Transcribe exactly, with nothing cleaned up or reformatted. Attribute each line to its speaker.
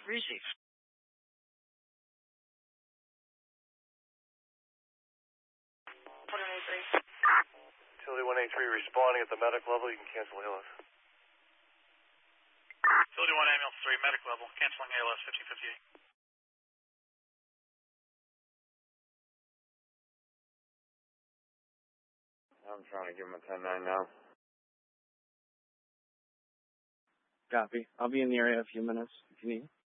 Speaker 1: Receive.
Speaker 2: Utility one eighty-three responding at the medic level. You can cancel A L S.
Speaker 3: Utility one ambulance three, medic level, canceling A L S fifteen fifty-eight.
Speaker 4: I'm trying to give him a ten nine now.
Speaker 5: Copy. I'll be in the area in a few minutes if you need.